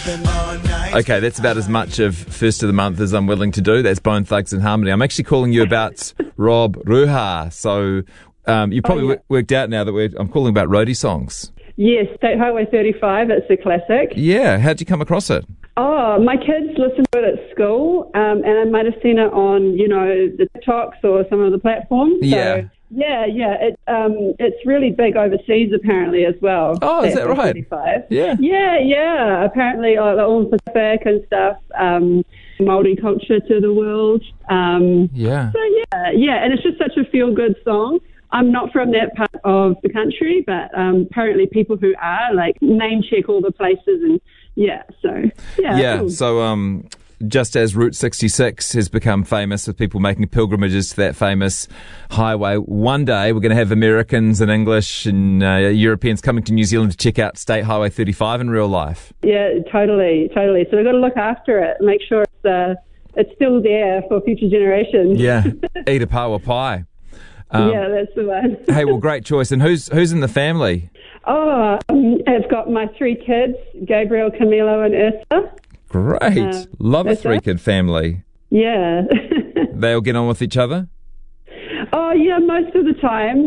Okay, that's about as much of First of the Month as I'm willing to do. That's Bone Thugs and Harmony. I'm actually calling you about Rob Ruha. So you probably worked out now that I'm calling about roadie songs. Yes, State Highway 35, it's a classic. Yeah, how'd you come across it? Oh, my kids listen to it at school, and I might have seen it on, the TikToks or some of the platforms. Yeah. So, it's really big overseas apparently as well. Oh, is that right? 35. Yeah. Yeah. Apparently, all Pacific and stuff, Māori culture to the world. Yeah. So and it's just such a feel-good song. I'm not from that part of the country, but apparently people who are, name check all the places and, Cool. So just as Route 66 has become famous with people making pilgrimages to that famous highway, one day we're going to have Americans and English and Europeans coming to New Zealand to check out State Highway 35 in real life. Yeah, totally. So we've got to look after it, make sure it's still there for future generations. Yeah, eat a pawa pie. That's the one. Hey, well, great choice. And who's in the family? Oh, I've got my 3 kids, Gabriel, Camilo, and Ursa. Great. Love a 3-kid family. Yeah. They all get on with each other? Oh, yeah, most of the time.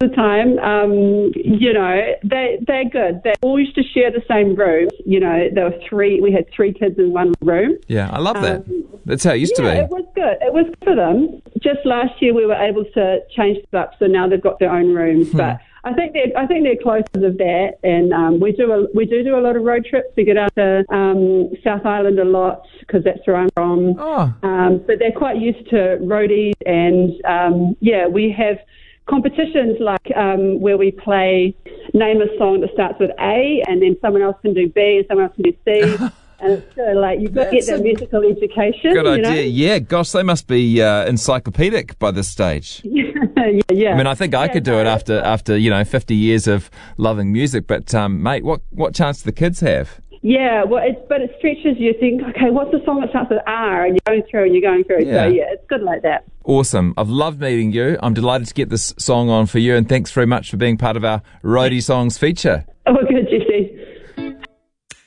They're good. They all used to share the same room. There were 3. We had 3 kids in one room. Yeah, I love that. That's how it used to be. It was good. It was good for them. Just last year we were able to change it up, so now they've got their own rooms. But I think they're close of that, and we do a lot of road trips. We get out to South Island a lot because that's where I'm from. But they're quite used to roadies, and we have competitions where we name a song that starts with A, and then someone else can do B, and someone else can do C. And it's sort of you've got to get that musical education. Good idea. Yeah, gosh, they must be encyclopedic by this stage. Yeah. I mean, I think I could do it after 50 years of loving music. But mate, what chance do the kids have? Yeah, well, it stretches you. Think, okay, what's the song that starts with R? And you're going through. Yeah. So it's good like that. Awesome. I've loved meeting you. I'm delighted to get this song on for you, and thanks very much for being part of our Roadie Songs feature. Oh, good, Jesse.